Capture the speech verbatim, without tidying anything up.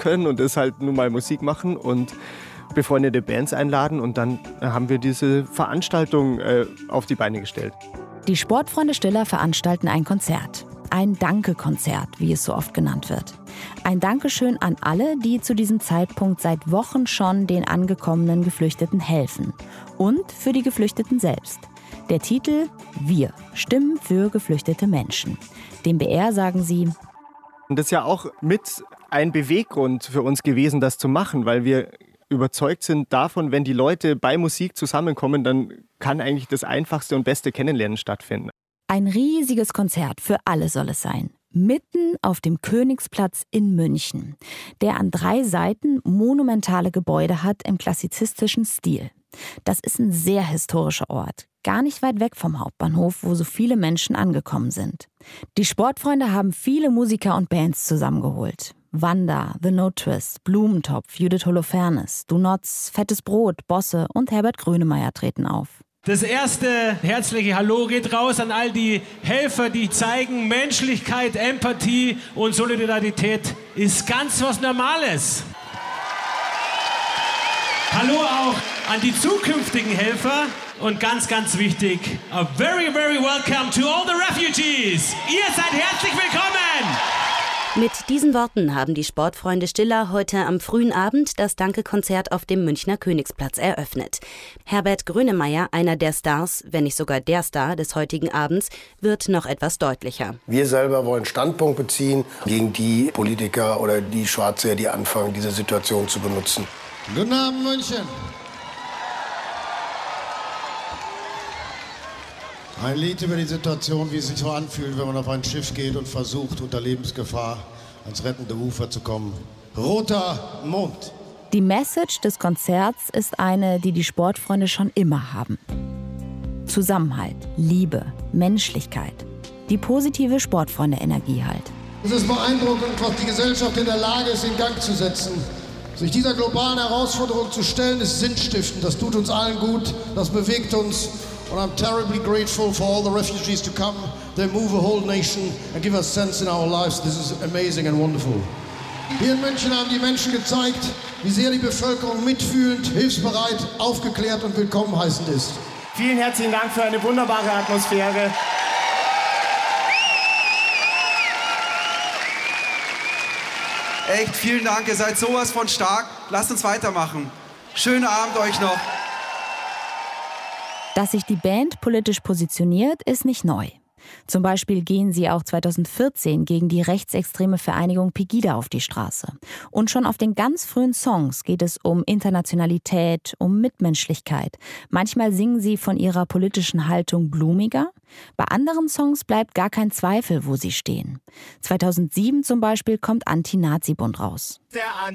können und ist halt nun mal Musik machen und befreundete Bands einladen. Und dann haben wir diese Veranstaltung äh, auf die Beine gestellt. Die Sportfreunde Stiller veranstalten ein Konzert. Ein Danke-Konzert, wie es so oft genannt wird. Ein Dankeschön an alle, die zu diesem Zeitpunkt seit Wochen schon den angekommenen Geflüchteten helfen. Und für die Geflüchteten selbst. Der Titel Wir, Stimmen für geflüchtete Menschen. Dem B R sagen sie: Und das ist ja auch mit ein Beweggrund für uns gewesen, das zu machen, weil wir überzeugt sind davon, wenn die Leute bei Musik zusammenkommen, dann kann eigentlich das einfachste und beste Kennenlernen stattfinden. Ein riesiges Konzert für alle soll es sein. Mitten auf dem Königsplatz in München, der an drei Seiten monumentale Gebäude hat im klassizistischen Stil. Das ist ein sehr historischer Ort, gar nicht weit weg vom Hauptbahnhof, wo so viele Menschen angekommen sind. Die Sportfreunde haben viele Musiker und Bands zusammengeholt. Wanda, The No Twist, Blumentopf, Judith Holofernes, Do Nots, Fettes Brot, Bosse und Herbert Grönemeyer treten auf. Das erste herzliche Hallo geht raus an all die Helfer, die zeigen, Menschlichkeit, Empathie und Solidarität ist ganz was Normales. Hallo auch an die zukünftigen Helfer und ganz, ganz wichtig, a very, very welcome to all the refugees. Ihr seid herzlich willkommen! Mit diesen Worten haben die Sportfreunde Stiller heute am frühen Abend das Danke-Konzert auf dem Münchner Königsplatz eröffnet. Herbert Grönemeyer, einer der Stars, wenn nicht sogar der Star des heutigen Abends, wird noch etwas deutlicher. Wir selber wollen Standpunkt beziehen gegen die Politiker oder die Schwarze, die anfangen, diese Situation zu benutzen. Guten Abend, München. Ein Lied über die Situation, wie es sich so anfühlt, wenn man auf ein Schiff geht und versucht, unter Lebensgefahr ans rettende Ufer zu kommen. Roter Mond. Die Message des Konzerts ist eine, die die Sportfreunde schon immer haben. Zusammenhalt, Liebe, Menschlichkeit. Die positive Sportfreunde-Energie halt. Es ist beeindruckend, was die Gesellschaft in der Lage ist, in Gang zu setzen. Sich dieser globalen Herausforderung zu stellen, ist sinnstiftend. Das tut uns allen gut, das bewegt uns. And I'm terribly grateful for all the refugees to come. They move a whole nation and give us sense in our lives. This is amazing and wonderful. Hier in München haben die Menschen gezeigt, wie sehr die Bevölkerung mitfühlend, hilfsbereit, aufgeklärt und willkommen heißend ist. Vielen herzlichen Dank für eine wunderbare Atmosphäre. Echt, vielen Dank, ihr seid sowas von stark. Lasst uns weitermachen. Schönen Abend euch noch. Dass sich die Band politisch positioniert, ist nicht neu. Zum Beispiel gehen sie auch zweitausendvierzehn gegen die rechtsextreme Vereinigung Pegida auf die Straße. Und schon auf den ganz frühen Songs geht es um Internationalität, um Mitmenschlichkeit. Manchmal singen sie von ihrer politischen Haltung blumiger. Bei anderen Songs bleibt gar kein Zweifel, wo sie stehen. zweitausendsieben zum Beispiel kommt Anti-Nazi-Bund raus.